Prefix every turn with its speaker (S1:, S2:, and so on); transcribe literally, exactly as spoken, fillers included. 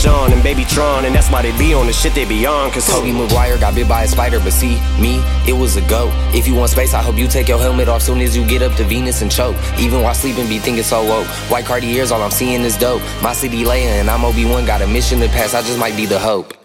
S1: Sean and Baby Tron, and that's why they be on the shit they be on. Cause
S2: Tobey Maguire got bit by a spider, but see, me, it was a goat. If you want space, I hope you take your helmet off soon as you get up to Venus and choke. Even while sleeping, be thinking so woke. White Cartiers, all I'm seeing is dope. My city laying, and I'm Obi-Wan, got a mission to pass, I just might be the hope.